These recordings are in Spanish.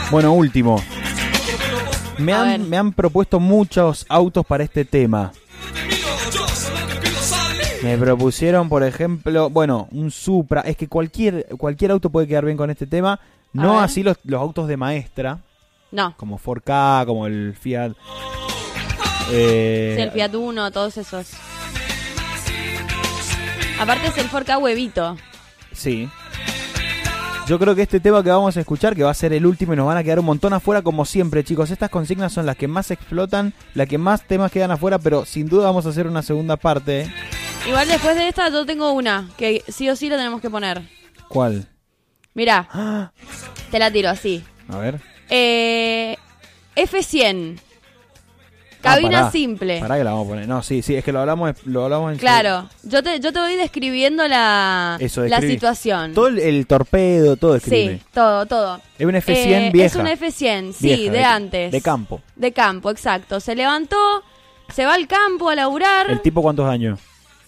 Bueno, último. Me han propuesto muchos autos para este tema. Me propusieron, por ejemplo, bueno, un Supra. Es que cualquier auto puede quedar bien con este tema. No así los autos de maestra. No. Como 4K, como el Fiat. Sí, el Fiat Uno, todos esos. Aparte es el 4K huevito. Sí. Yo creo que este tema que vamos a escuchar, que va a ser el último y nos van a quedar un montón afuera, como siempre, chicos. Estas consignas son las que más explotan, las que más temas quedan afuera, pero sin duda vamos a hacer una segunda parte. Igual después de esta yo tengo una, que sí o sí la tenemos que poner. ¿Cuál? Mirá, te la tiro así. A ver. F100. Cabina simple. Pará que la vamos a poner. No, sí, es que lo hablamos en Claro, yo te voy describiendo la situación. Todo el torpedo, todo escribe. Sí, todo. Es un F100 vieja. Es un F100, sí, vieja, de antes. De campo. De campo, exacto. Se levantó, se va al campo a laburar. ¿El tipo cuántos años?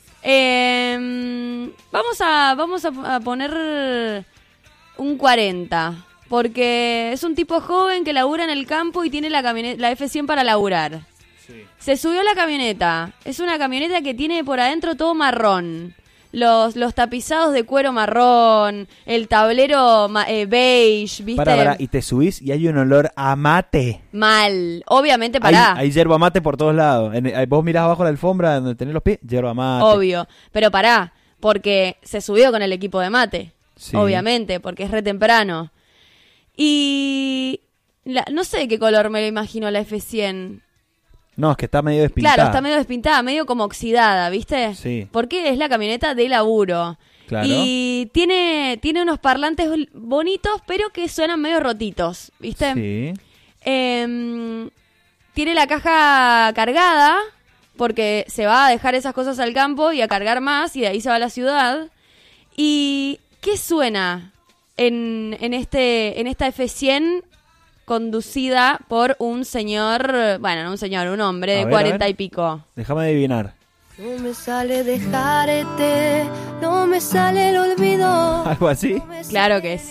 Vamos a poner un 40. Porque es un tipo joven que labura en el campo y tiene la F100 para laburar. Sí. Se subió a la camioneta. Es una camioneta que tiene por adentro todo marrón. Los tapizados de cuero marrón, el tablero beige, ¿viste? Pará, y te subís y hay un olor a mate. Mal. Obviamente, pará. Hay yerba mate por todos lados. Vos mirás abajo la alfombra donde tenés los pies, yerba mate. Obvio. Pero pará, porque se subió con el equipo de mate. Sí. Obviamente, porque es re temprano. Y no sé qué color me lo imagino la F100. No, es que está medio despintada. Claro, está medio despintada, medio como oxidada, ¿viste? Sí. Porque es la camioneta de laburo. Claro. Y tiene unos parlantes bonitos, pero que suenan medio rotitos, ¿viste? Sí. Tiene la caja cargada, porque se va a dejar esas cosas al campo y a cargar más, y de ahí se va a la ciudad. ¿Y qué suena en esta F100 conducida por un señor, bueno, no un señor, un hombre de 40 y pico? Déjame adivinar. No me sale dejarte, no me sale el olvido. ¿Algo así? Claro que